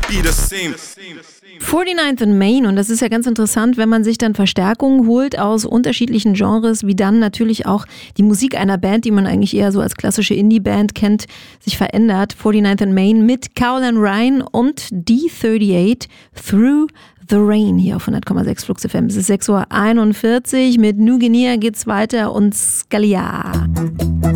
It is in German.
be the same. 49th and Main, und das ist ja ganz interessant, wenn man sich dann Verstärkungen holt aus unterschiedlichen Genres, wie dann natürlich auch die Musik einer Band, die man eigentlich eher so als klassische Indie-Band kennt, sich verändert. 49th and Main mit Cowell & Ryan und D38 Through The Rain hier auf 100,6 Flux FM. Es ist 6:41 Uhr. Mit New Guinea geht's weiter und Scalia.